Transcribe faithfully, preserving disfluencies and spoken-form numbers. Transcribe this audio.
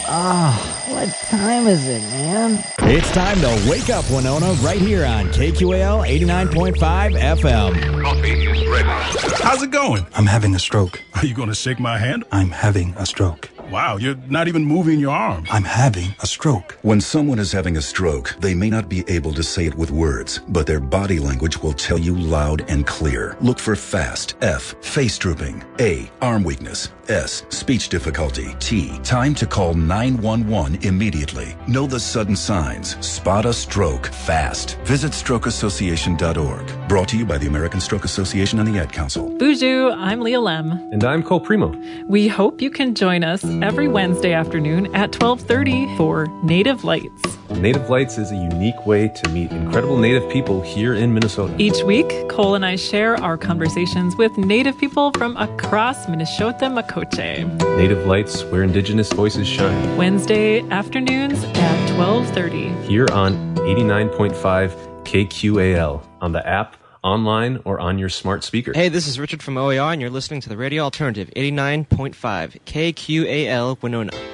Oh, what time is it, man? It's time to wake up, Winona, right here on K Q A L eighty-nine point five F M. Coffee is ready. How's it going? I'm having a stroke. Are you going to shake my hand? I'm having a stroke. Wow, you're not even moving your arm. I'm having a stroke. When someone is having a stroke, they may not be able to say it with words, but their body language will tell you loud and clear. Look for FAST. F. Face drooping. A. Arm weakness. S. Speech difficulty. T. Time to call nine one one immediately. Know the sudden signs. Spot a stroke fast. Visit stroke association dot org. Brought to you by the American Stroke Association and the Ad Council. Bonjour, I'm Leah Lem. And I'm Cole Primo. We hope you can join us every Wednesday afternoon at twelve thirty for Native Lights. Native Lights is a unique way to meet incredible Native people here in Minnesota. Each week, Cole and I share our conversations with Native people from across Minnesota Makoche. Native Lights, where Indigenous voices shine. Wednesday afternoons at twelve thirty. Here on eighty-nine point five K Q A L, on the app, online, or on your smart speaker. Hey, this is Richard from O A R, and you're listening to the Radio Alternative, eighty-nine point five K Q A L Winona.